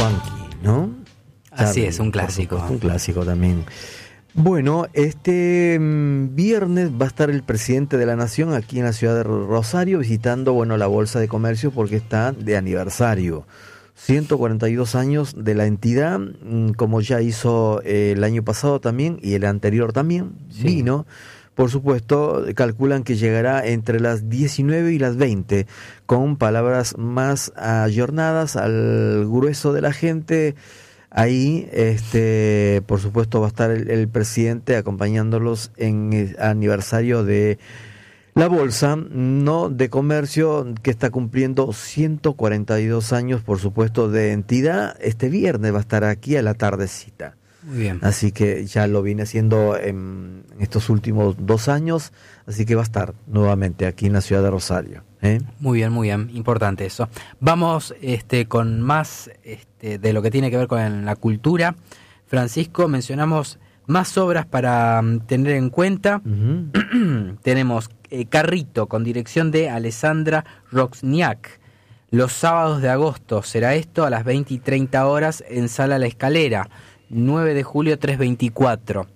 Funky, ¿no? Así es, un clásico. Un clásico también. Bueno, este viernes va a estar el presidente de la Nación aquí en la ciudad de Rosario visitando, bueno, la Bolsa de Comercio porque está de aniversario. 142 años de la entidad, como ya hizo el año pasado también y el anterior también, sí. Vino. Por supuesto, calculan que llegará entre las 19 y las 20, con palabras más ayornadas al grueso de la gente. Ahí, por supuesto, va a estar el presidente acompañándolos en el aniversario de la Bolsa, ¿no?, de Comercio, que está cumpliendo 142 años, por supuesto, de entidad. Este viernes va a estar aquí a la tardecita. Muy bien. Así que ya lo vine haciendo en estos últimos 2 años, así que va a estar nuevamente aquí en la ciudad de Rosario. Muy bien, importante eso. Vamos con más de lo que tiene que ver con la cultura. Francisco, mencionamos más obras para tener en cuenta. Uh-huh. Tenemos Carrito, con dirección de Alessandra Roxniak. Los sábados de agosto será esto a las 20:30 en Sala La Escalera. 9 de julio 324.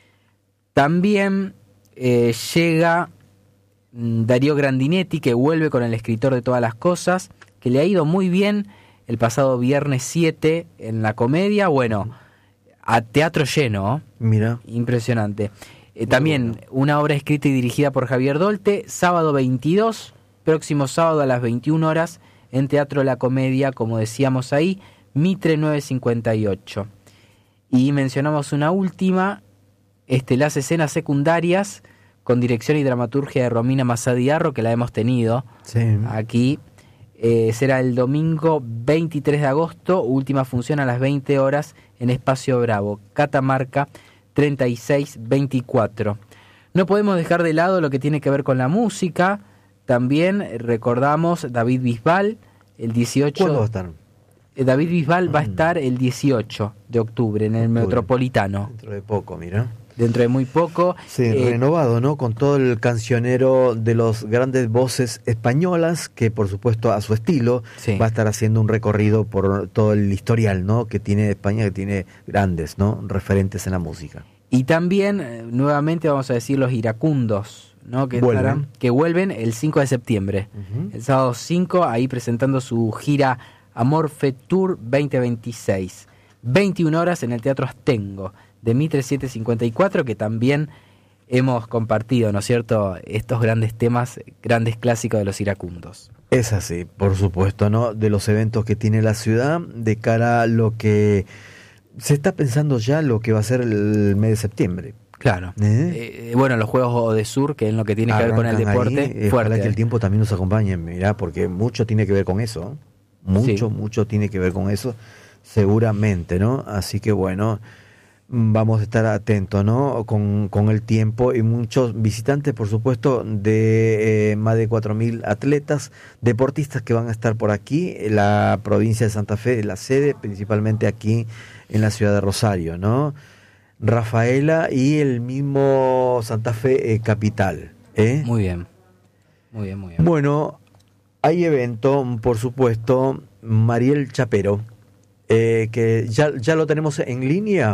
También llega Darío Grandinetti, que vuelve con El escritor de todas las cosas, que le ha ido muy bien el pasado viernes 7 en la comedia. Bueno, a teatro lleno. Mira. Impresionante. También bueno, una obra escrita y dirigida por Javier Dolte, sábado 22, próximo sábado a las 21 horas en Teatro La Comedia, como decíamos ahí, Mitre 958. Y mencionamos una última, las escenas secundarias, con dirección y dramaturgia de Romina Massadiarro, que la hemos tenido aquí. Será el domingo 23 de agosto, última función a las 20 horas en Espacio Bravo, Catamarca 3624. No podemos dejar de lado lo que tiene que ver con la música. También recordamos David Bisbal, el 18... ¿Cuándo va a estar? David Bisbal va a estar el 18 de octubre en el Metropolitano. Dentro de poco, mira. Dentro de muy poco. Sí, renovado, ¿no? Con todo el cancionero de los grandes voces españolas, que por supuesto a su estilo va a estar haciendo un recorrido por todo el historial, ¿no?, que tiene España, que tiene grandes, ¿no?, referentes en la música. Y también, nuevamente vamos a decir los iracundos, ¿no?, que vuelven el 5 de septiembre. Uh-huh. El sábado 5, ahí presentando su gira Amorfe Tour 2026. 21 horas en el Teatro Astengo, de Mitre 754, que también hemos compartido, ¿no es cierto?, estos grandes temas, grandes clásicos de los iracundos. Es así, por supuesto, ¿no?, de los eventos que tiene la ciudad, de cara a lo que se está pensando ya, lo que va a ser el mes de septiembre. Claro. Bueno, los Juegos de Sur, que es lo que tiene que ver con el deporte, ahí, fuerte. Ojalá que el tiempo también nos acompañe, mirá, porque mucho tiene que ver con eso, mucho tiene que ver con eso, seguramente, ¿no? Así que bueno, vamos a estar atentos, ¿no?, con el tiempo, y muchos visitantes, por supuesto, de más de 4.000 atletas, deportistas que van a estar por aquí, en la provincia de Santa Fe, la sede, principalmente aquí en la ciudad de Rosario, ¿no? Rafaela y el mismo Santa Fe capital. Muy bien. Bueno, hay evento, por supuesto, Mariel Chapero, que ya lo tenemos en línea.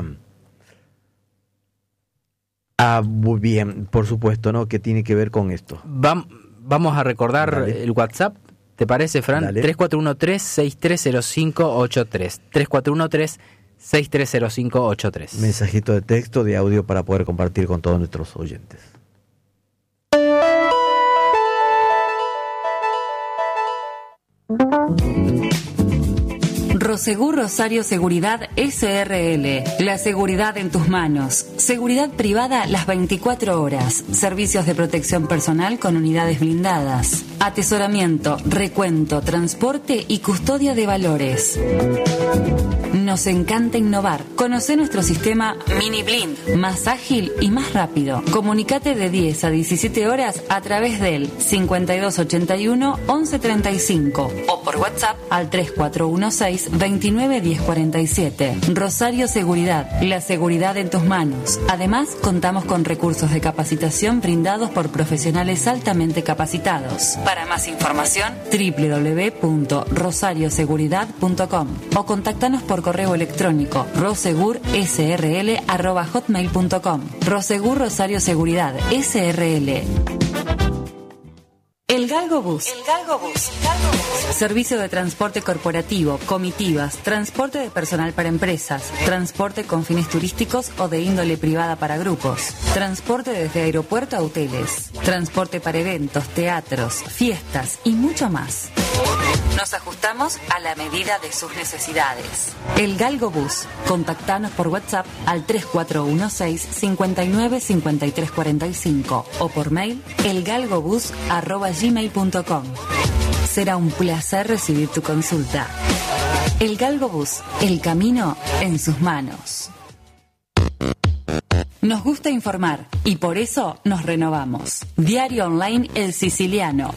Muy bien, por supuesto, ¿no?, que tiene que ver con esto. Vamos a recordar el WhatsApp, ¿te parece, Fran? 3413-630583. 3413-630583. Mensajito de texto, de audio, para poder compartir con todos nuestros oyentes. Prosegur Rosario Seguridad S.R.L. La seguridad en tus manos. Seguridad privada las 24 horas. Servicios de protección personal con unidades blindadas. Atesoramiento, recuento, transporte y custodia de valores. Nos encanta innovar. Conoce nuestro sistema Mini Blind, más ágil y más rápido. Comunicate de 10 a 17 horas a través del 5281-1135 o por WhatsApp al 3416-291047. Rosario Seguridad, la seguridad en tus manos. Además, contamos con recursos de capacitación brindados por profesionales altamente capacitados. Para más información, www.rosarioseguridad.com o contactanos por correo electrónico rosegursrl@hotmail.com. Rosegur Rosario Seguridad SRL. El Galgo Bus. Servicio de transporte corporativo, comitivas, transporte de personal para empresas, transporte con fines turísticos o de índole privada para grupos, transporte desde aeropuerto a hoteles, transporte para eventos, teatros, fiestas y mucho más. Nos ajustamos a la medida de sus necesidades. El Galgo Bus. Contactanos por WhatsApp al 3416-595345 o por mail elgalgobus@gmail.com. Será un placer recibir tu consulta. El Galgo Bus. El camino en sus manos. Nos gusta informar y por eso nos renovamos. Diario Online El Siciliano.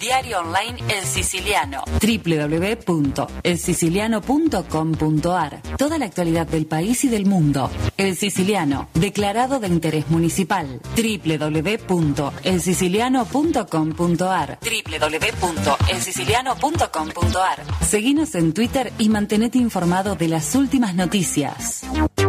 www.elsiciliano.com.ar. Toda la actualidad del país y del mundo. El Siciliano, declarado de interés municipal. www.elsiciliano.com.ar. www.elsiciliano.com.ar. Seguinos en Twitter y mantenete informado de las últimas noticias.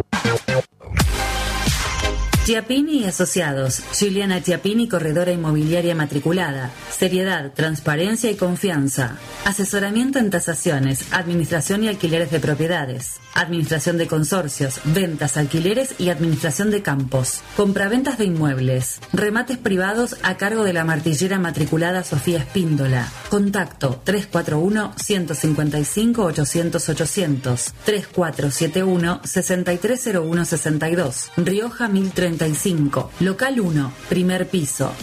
Chiappini y Asociados. Juliana Chiappini, corredora inmobiliaria matriculada. Seriedad, transparencia y confianza. Asesoramiento en tasaciones, administración y alquileres de propiedades. Administración de consorcios, ventas, alquileres y administración de campos. Compraventas de inmuebles. Remates privados a cargo de la martillera matriculada Sofía Espíndola. Contacto 341-155-800-800. 3471-630162. Rioja 1035. Local 1, primer piso.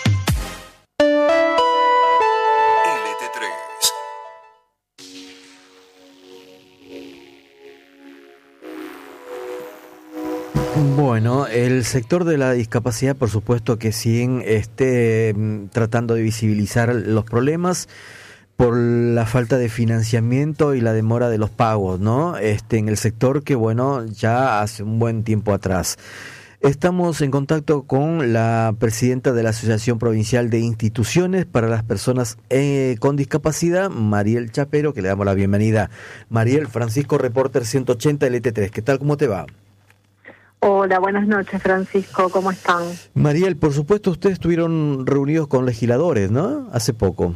Bueno, el sector de la discapacidad, por supuesto que siguen tratando de visibilizar los problemas por la falta de financiamiento y la demora de los pagos, ¿no? En el sector que, bueno, ya hace un buen tiempo atrás. Estamos en contacto con la presidenta de la Asociación Provincial de Instituciones para las Personas con Discapacidad, Mariel Chapero, que le damos la bienvenida. Mariel, Francisco, reporter 180 LT3, ¿qué tal? ¿Cómo te va? Hola, buenas noches, Francisco, ¿cómo están? Mariel, por supuesto, ustedes estuvieron reunidos con legisladores, ¿no? Hace poco.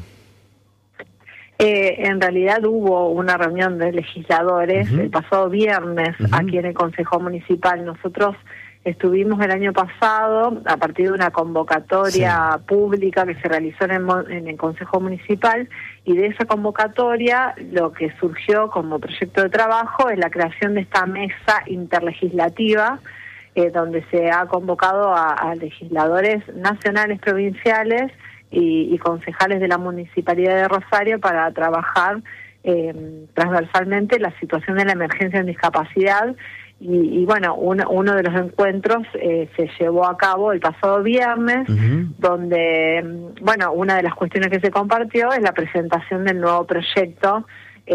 En realidad hubo una reunión de legisladores el pasado viernes aquí en el Consejo Municipal. Nosotros estuvimos el año pasado a partir de una convocatoria pública que se realizó en el Consejo Municipal, y de esa convocatoria lo que surgió como proyecto de trabajo es la creación de esta mesa interlegislativa donde se ha convocado a legisladores nacionales, provinciales y concejales de la Municipalidad de Rosario para trabajar transversalmente la situación de la emergencia en discapacidad. Y bueno, uno de los encuentros se llevó a cabo el pasado viernes, donde, bueno, una de las cuestiones que se compartió es la presentación del nuevo proyecto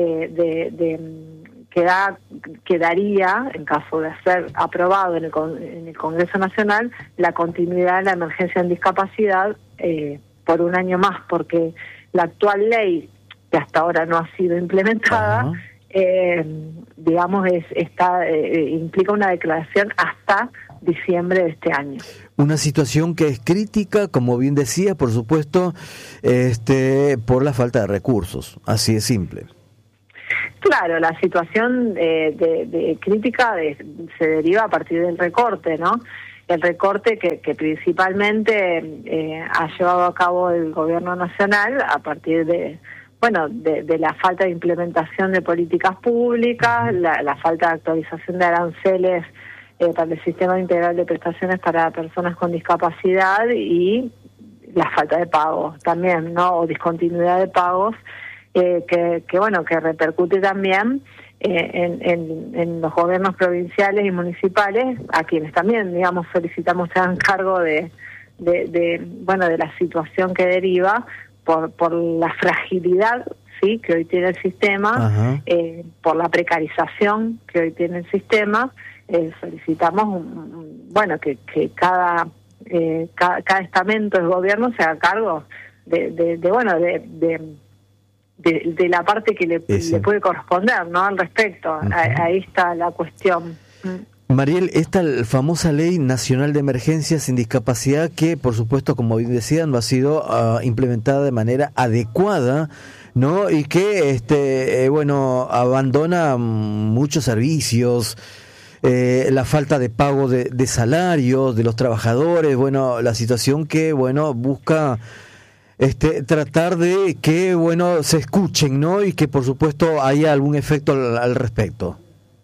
que daría, en caso de ser aprobado en el Congreso Nacional, la continuidad de la emergencia en discapacidad por un año más, porque la actual ley, que hasta ahora no ha sido implementada, digamos, implica una declaración hasta diciembre de este año. Una situación que es crítica, como bien decía, por supuesto, por la falta de recursos, así de simple. Claro, la situación de crítica se deriva a partir del recorte, ¿no? El recorte que principalmente ha llevado a cabo el Gobierno Nacional a partir de la falta de implementación de políticas públicas, la falta de actualización de aranceles para el Sistema Integral de Prestaciones para Personas con Discapacidad y la falta de pagos también, ¿no? O discontinuidad de pagos, que repercute también en los gobiernos provinciales y municipales, a quienes también, digamos, solicitamos se hagan cargo de la situación que deriva por la fragilidad, sí, que hoy tiene el sistema, por la precarización que hoy tiene el sistema. Solicitamos que cada estamento del gobierno se haga cargo de la parte que le puede corresponder, ¿no? Al respecto. Ahí está la cuestión. Mariel, esta famosa Ley Nacional de Emergencias en Discapacidad que, por supuesto, como bien decían, no ha sido implementada de manera adecuada, ¿no? Y que, abandona muchos servicios, la falta de pago de salarios de los trabajadores, la situación que, busca tratar de que, se escuchen, ¿no? Y que, por supuesto, haya algún efecto al respecto.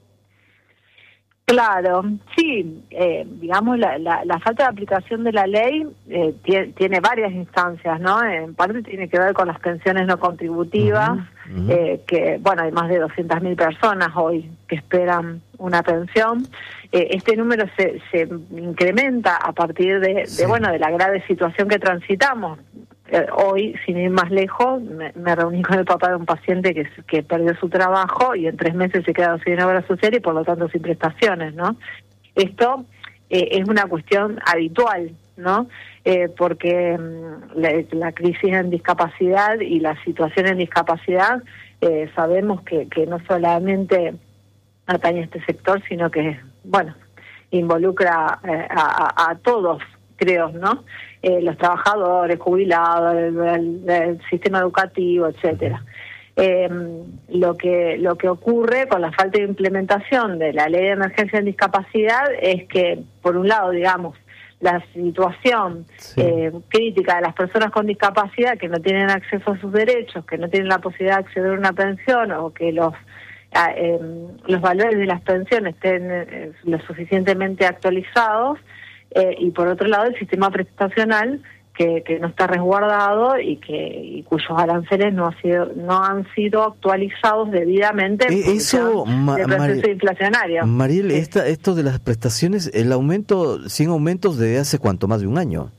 Claro, sí, digamos, la falta de aplicación de la ley tiene varias instancias, ¿no? En parte tiene que ver con las pensiones no contributivas, que, hay más de 200.000 personas hoy que esperan una pensión. Este número se incrementa a partir de la grave situación que transitamos. Hoy, sin ir más lejos, me reuní con el papá de un paciente que perdió su trabajo y en 3 meses se queda sin obra social y por lo tanto sin prestaciones, ¿no? Esto es una cuestión habitual, ¿no? Porque la crisis en discapacidad y la situación en discapacidad sabemos que no solamente atañe a este sector, sino que, involucra a todos, creo, ¿no? Los trabajadores, jubilados, el sistema educativo, etcétera. Lo que ocurre con la falta de implementación de la Ley de Emergencia en Discapacidad es que, por un lado, digamos, la situación crítica de las personas con discapacidad que no tienen acceso a sus derechos, que no tienen la posibilidad de acceder a una pensión o que los valores de las pensiones estén lo suficientemente actualizados, y por otro lado el sistema prestacional que no está resguardado y cuyos aranceles no han sido actualizados debidamente eso del proceso inflacionario. Mariel, esto de las prestaciones, el aumento, 100 aumentos desde hace ¿cuánto? Más de un año.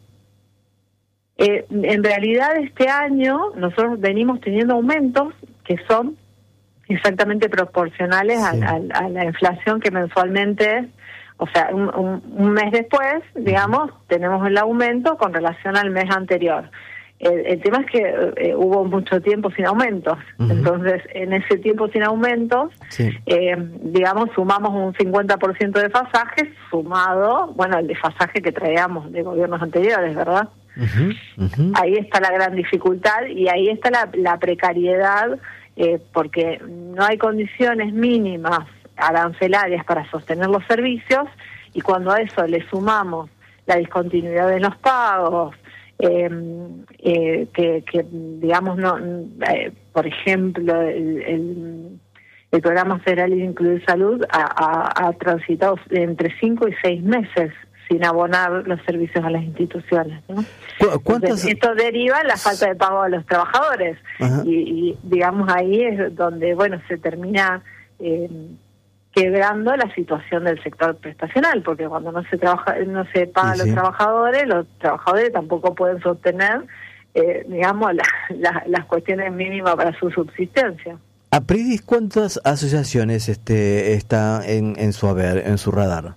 En realidad este año nosotros venimos teniendo aumentos que son exactamente proporcionales a la inflación que mensualmente, o sea, un mes después, digamos, tenemos el aumento con relación al mes anterior. El tema es que hubo mucho tiempo sin aumentos. Entonces, en ese tiempo sin aumentos, digamos, sumamos un 50% de desfasaje, sumado, el desfasaje que traíamos de gobiernos anteriores, ¿verdad? Ahí está la gran dificultad y ahí está la precariedad, porque no hay condiciones mínimas arancelarias para sostener los servicios, y cuando a eso le sumamos la discontinuidad de los pagos, que digamos, por ejemplo, el Programa Federal de Incluir Salud ha transitado entre 5 y 6 meses sin abonar los servicios a las instituciones, ¿no? Entonces, esto deriva en la falta de pago a los trabajadores y digamos ahí es donde se termina quebrando la situación del sector prestacional, porque cuando no se paga a los trabajadores tampoco pueden sostener digamos las cuestiones mínimas para su subsistencia. ¿Apridis cuántas asociaciones está en su haber, en su radar?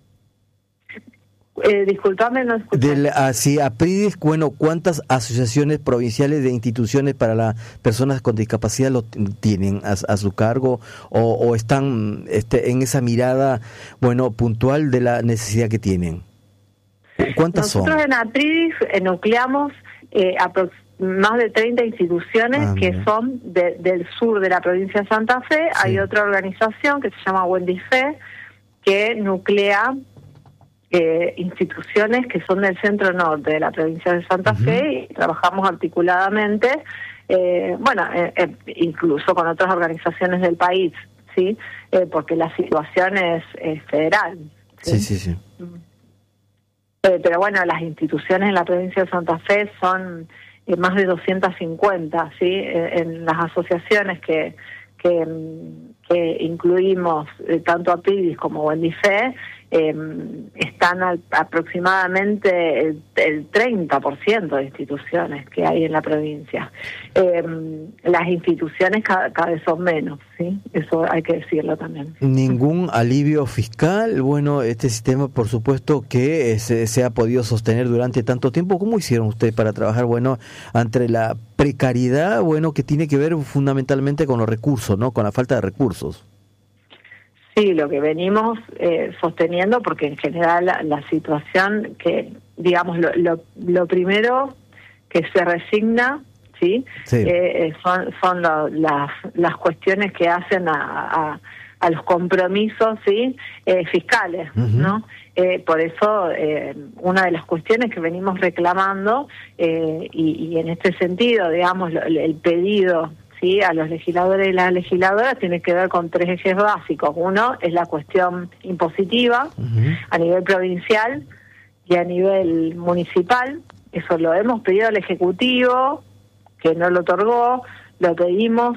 Disculpame, no escuché. Apridis, ¿cuántas asociaciones provinciales de instituciones para las personas con discapacidad lo tienen a su cargo o están en esa mirada, puntual de la necesidad que tienen? ¿Cuántas son? Nosotros en Apridis nucleamos más de 30 instituciones que son del sur de la provincia de Santa Fe. Hay otra organización que se llama Wendy Fe, que nuclea instituciones que son del centro norte de la provincia de Santa Fe, y trabajamos articuladamente, incluso con otras organizaciones del país, ¿sí? Porque la situación es federal. Sí. Pero las instituciones en la provincia de Santa Fe son más de 250, ¿sí? En las asociaciones que incluimos tanto a Apridis como Wendy Fe, están aproximadamente el 30% de instituciones que hay en la provincia. Las instituciones cada vez son menos, ¿sí? Eso hay que decirlo también. ¿Ningún alivio fiscal? Bueno, este sistema, por supuesto, que se ha podido sostener durante tanto tiempo. ¿Cómo hicieron ustedes para trabajar, bueno, ante la precariedad, bueno, que tiene que ver fundamentalmente con los recursos, ¿no? Con la falta de recursos. Sí, lo que venimos sosteniendo, porque en general la situación que, digamos, lo primero que se resigna, ¿sí? Son las cuestiones que hacen a los compromisos, ¿sí? Fiscales, ¿no? Por eso, una de las cuestiones que venimos reclamando, y en este sentido, digamos, el pedido, ¿sí?, a los legisladores y las legisladoras tiene que ver con 3 ejes básicos. Uno es la cuestión impositiva a nivel provincial y a nivel municipal. Eso lo hemos pedido al Ejecutivo, que no lo otorgó. Lo pedimos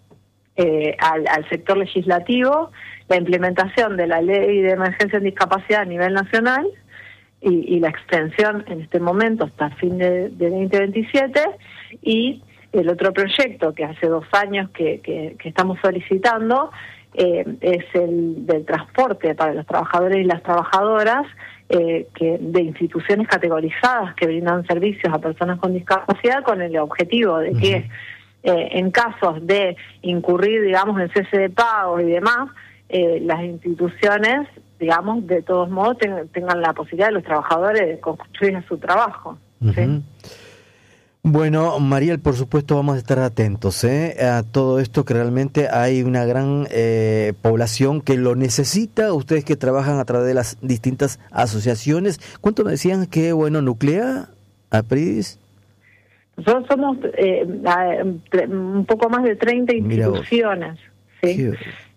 al sector legislativo, la implementación de la ley de emergencia en discapacidad a nivel nacional y la extensión en este momento hasta fin de 2027, y el otro proyecto que hace 2 años que estamos solicitando es el del transporte para los trabajadores y las trabajadoras de instituciones categorizadas que brindan servicios a personas con discapacidad, con el objetivo de que en casos de incurrir, digamos, en cese de pagos y demás, las instituciones, digamos, de todos modos tengan la posibilidad de los trabajadores de construir su trabajo. ¿Sí? Bueno, Mariel, por supuesto vamos a estar atentos a todo esto, que realmente hay una gran población que lo necesita. Ustedes que trabajan a través de las distintas asociaciones, ¿cuánto me decían que, bueno, nuclea APRIDIS? Nosotros somos un poco más de 30 instituciones, ¿sí?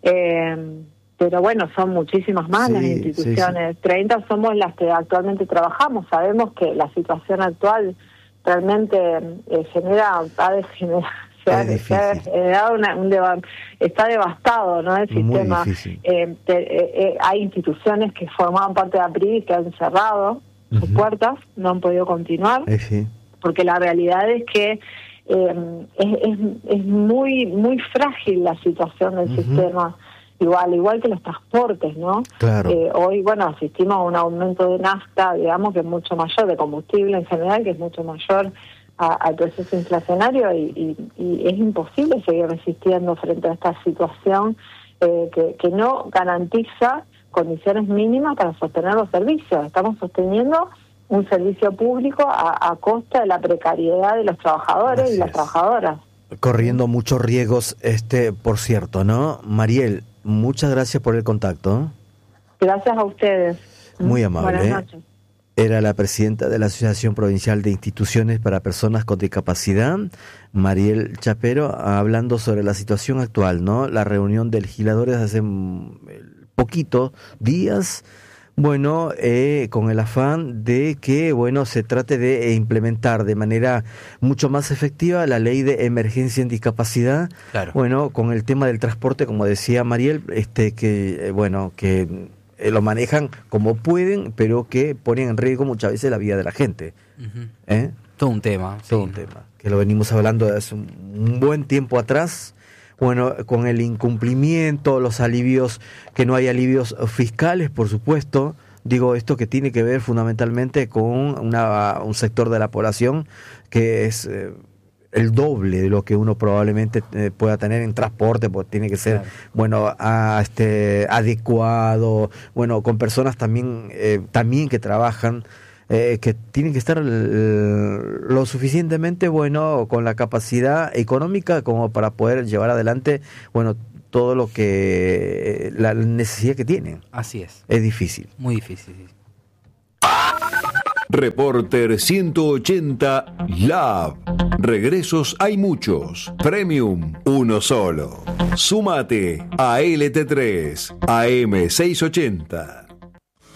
Pero bueno, son muchísimas más las instituciones. 30 somos las que actualmente trabajamos. Sabemos que la situación actual realmente está devastado, ¿no? El sistema. Hay instituciones que formaban parte de APRIDIS que han cerrado sus puertas, no han podido continuar, porque la realidad es que es muy frágil la situación del sistema, igual que los transportes, ¿no? Claro. Hoy, bueno, asistimos a un aumento de nafta, digamos, que es mucho mayor, de combustible en general, que es mucho mayor al proceso inflacionario, y es imposible seguir resistiendo frente a esta situación que no garantiza condiciones mínimas para sostener los servicios. Estamos sosteniendo un servicio público a costa de la precariedad de los trabajadores y las trabajadoras. Corriendo muchos riesgos, por cierto, ¿no? Mariel, muchas gracias por el contacto. Gracias a ustedes. Muy amable. Buenas noches. Era la presidenta de la Asociación Provincial de Instituciones para Personas con Discapacidad, Mariel Chapero, hablando sobre la situación actual, ¿no? La reunión de legisladores hace poquitos días, bueno, con el afán de que, bueno, se trate de implementar de manera mucho más efectiva la ley de emergencia en discapacidad. Claro. Bueno, con el tema del transporte, como decía Mariel, que lo manejan como pueden, pero que ponen en riesgo muchas veces la vida de la gente. Todo un tema. Todo un tema, que lo venimos hablando desde hace un buen tiempo atrás. Bueno, con el incumplimiento, los alivios, que no hay alivios fiscales, por supuesto. Digo, esto que tiene que ver fundamentalmente con un sector de la población que es el doble de lo que uno probablemente pueda tener en transporte, pues tiene que ser, bueno, adecuado, bueno, con personas también que trabajan, que tienen que estar lo suficientemente, bueno, con la capacidad económica como para poder llevar adelante, bueno, todo lo que la necesidad que tienen. Así es. Es difícil. Muy difícil. Reporter 180 Lab. Regresos hay muchos. Premium, uno solo. Súmate a LT3 AM680.